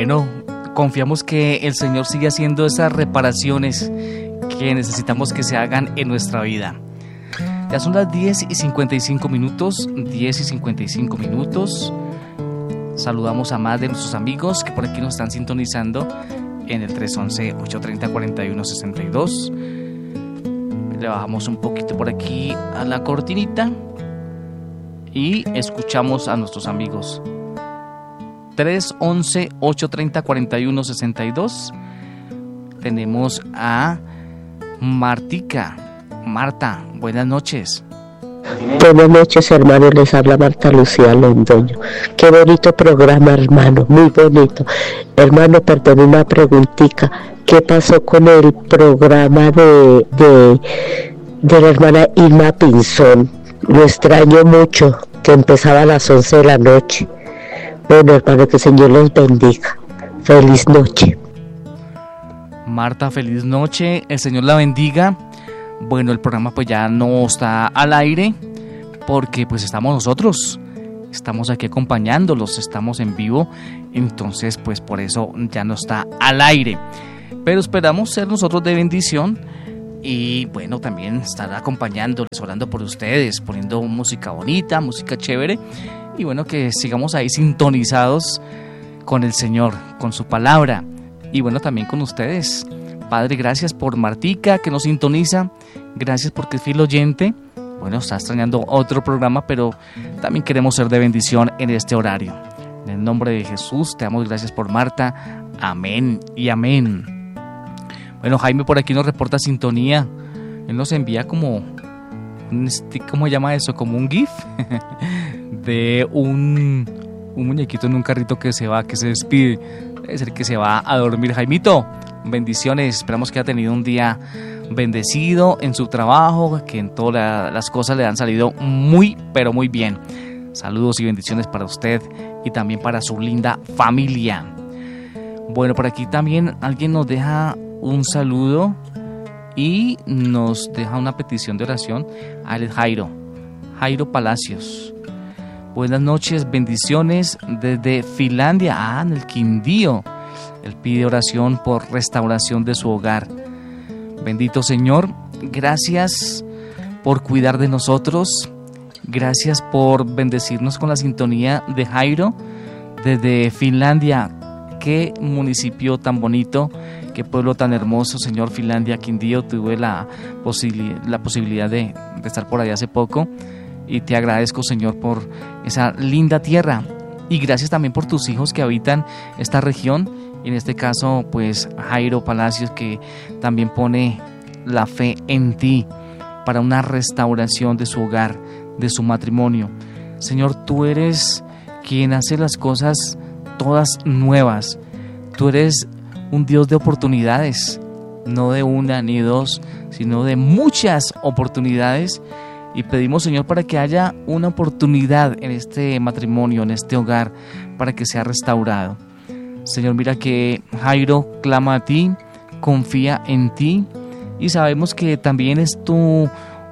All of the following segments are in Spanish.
bueno, confiamos que el Señor sigue haciendo esas reparaciones que necesitamos que se hagan en nuestra vida. Ya son las 10:55 minutos, 10:55 minutos. Saludamos a más de nuestros amigos que por aquí nos están sintonizando en el 311-830-4162. Le bajamos un poquito por aquí a la cortinita y escuchamos a nuestros amigos. 311-830-4162. Tenemos a Martica. Marta, buenas noches. Buenas noches, hermano, les habla Marta Lucía Londoño. Qué bonito programa, hermano, muy bonito. Hermano, perdón, una preguntita. ¿Qué pasó con el programa de la hermana Irma Pinzón? Lo extraño mucho, que empezaba a las 11 de la noche. Bueno, hermano, que el Señor los bendiga. Feliz noche. Marta, feliz noche, el Señor la bendiga. Bueno, el programa pues ya no está al aire porque pues estamos nosotros, estamos aquí acompañándolos, estamos en vivo, entonces pues por eso ya no está al aire, pero esperamos ser nosotros de bendición y bueno, también estar acompañándoles, orando por ustedes, poniendo música bonita, música chévere y bueno, que sigamos ahí sintonizados con el Señor, con su palabra y bueno, también con ustedes. Padre, gracias por Martica que nos sintoniza, gracias porque es fiel oyente. Bueno, está extrañando otro programa, pero también queremos ser de bendición en este horario. En el nombre de Jesús, te damos gracias por Marta. Amén y amén. Bueno, Jaime por aquí nos reporta sintonía. Él nos envía como un stick, ¿cómo se llama eso? Como un GIF de un muñequito en un carrito que se va, que se despide. Debe ser que se va a dormir. Jaimito, bendiciones. Esperamos que haya tenido un día bendecido en su trabajo, que en todas las cosas le han salido muy, pero muy bien. Saludos y bendiciones para usted y también para su linda familia. Bueno, por aquí también alguien nos deja un saludo y nos deja una petición de oración a Jairo Palacios. Buenas noches, bendiciones desde Finlandia, en el Quindío. Él pide oración por restauración de su hogar. Bendito Señor, gracias por cuidar de nosotros. Gracias por bendecirnos con la sintonía de Jairo desde Finlandia. Qué municipio tan bonito, qué pueblo tan hermoso, Señor. Finlandia, Quindío. Tuve la posibilidad de estar por allá hace poco. Y te agradezco, Señor, por esa linda tierra. Y gracias también por tus hijos que habitan esta región. En este caso, pues, Jairo Palacios, que también pone la fe en ti para una restauración de su hogar, de su matrimonio. Señor, tú eres quien hace las cosas todas nuevas. Tú eres un Dios de oportunidades, no de una ni dos, sino de muchas oportunidades. Y pedimos, Señor, para que haya una oportunidad en este matrimonio, en este hogar, para que sea restaurado. Señor, mira que Jairo clama a ti, confía en ti, y sabemos que también es tu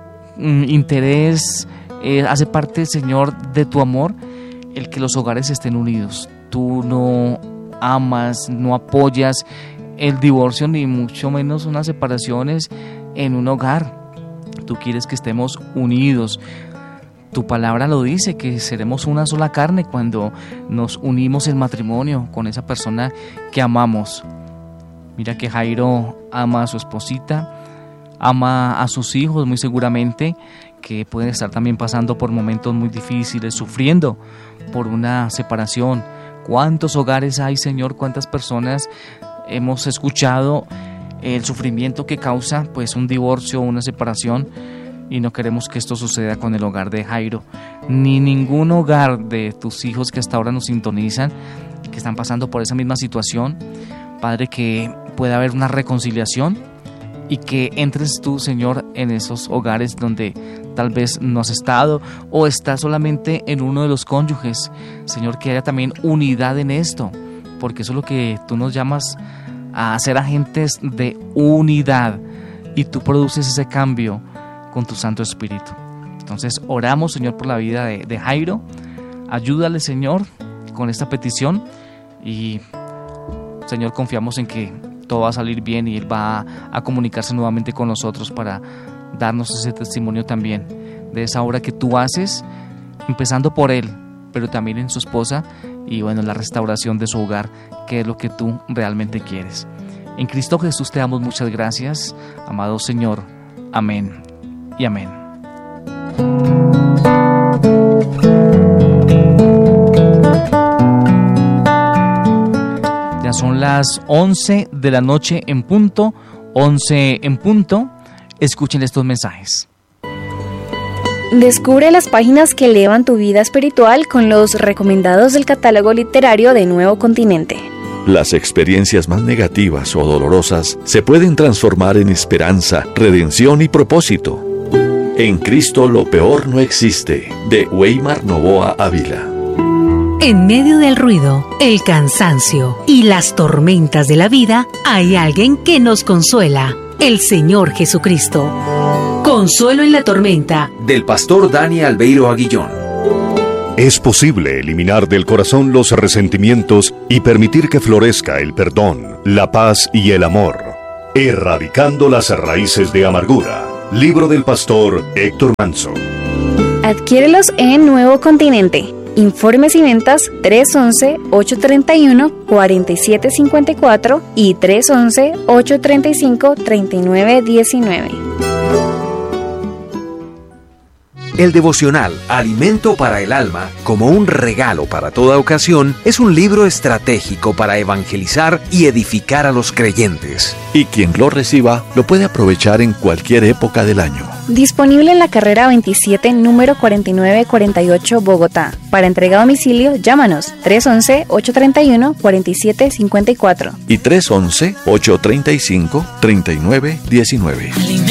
interés, hace parte, Señor, de tu amor, el que los hogares estén unidos. Tú no amas, no apoyas el divorcio, ni mucho menos unas separaciones en un hogar. Tú quieres que estemos unidos. Tu palabra lo dice, que seremos una sola carne cuando nos unimos en matrimonio con esa persona que amamos. Mira que Jairo ama a su esposita, ama a sus hijos muy seguramente, que pueden estar también pasando por momentos muy difíciles, sufriendo por una separación. ¿Cuántos hogares hay, Señor? ¿Cuántas personas hemos escuchado el sufrimiento que causa pues un divorcio o una separación? Y no queremos que esto suceda con el hogar de Jairo, ni ningún hogar de tus hijos que hasta ahora nos sintonizan, que están pasando por esa misma situación. Padre, que pueda haber una reconciliación y que entres tú, Señor, en esos hogares donde tal vez no has estado o estás solamente en uno de los cónyuges. Señor, que haya también unidad en esto, porque eso es lo que tú nos llamas a ser agentes de unidad, y tú produces ese cambio con tu Santo Espíritu. Entonces oramos, Señor, por la vida de Jairo. Ayúdale, Señor, con esta petición, y Señor, confiamos en que todo va a salir bien y Él va a comunicarse nuevamente con nosotros para darnos ese testimonio también de esa obra que tú haces, empezando por Él, pero también en su esposa y bueno, la restauración de su hogar, que es lo que tú realmente quieres. En Cristo Jesús te damos muchas gracias, amado Señor. Amén y amén. Ya son las 11 de la noche en punto, 11 en punto. Escuchen estos mensajes. Descubre las páginas que elevan tu vida espiritual con los recomendados del catálogo literario de Nuevo Continente. Las experiencias más negativas o dolorosas se pueden transformar en esperanza, redención y propósito. En Cristo lo peor no existe, de Weimar Novoa Ávila. En medio del ruido, el cansancio y las tormentas de la vida, hay alguien que nos consuela, el Señor Jesucristo. Consuelo en la tormenta, del pastor Dani Albeiro Aguillón. Es posible eliminar del corazón los resentimientos y permitir que florezca el perdón, la paz y el amor, erradicando las raíces de amargura. Libro del pastor Héctor Manso. Adquiérelos en Nuevo Continente. Informes y ventas 311-831-4754 y 311-835-3919. El devocional Alimento para el Alma, como un regalo para toda ocasión, es un libro estratégico para evangelizar y edificar a los creyentes. Y quien lo reciba lo puede aprovechar en cualquier época del año. Disponible en la carrera 27, número 4948, Bogotá. Para entrega a domicilio, llámanos 311-831-4754 y 311-835-3919.